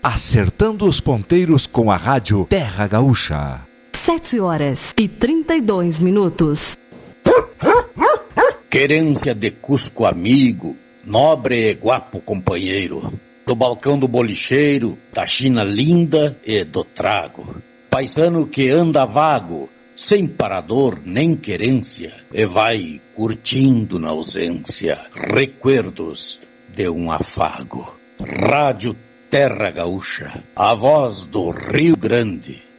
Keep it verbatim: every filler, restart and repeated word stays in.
acertando os ponteiros com a rádio Terra Gaúcha. Sete horas e trinta e dois minutos. Querência de Cusco amigo, nobre e guapo companheiro, do balcão do bolicheiro, da China linda e do trago. Paisano que anda vago, sem parador nem querência, e vai curtindo na ausência recuerdos de um afago. Rádio Terra Gaúcha, a voz do Rio Grande.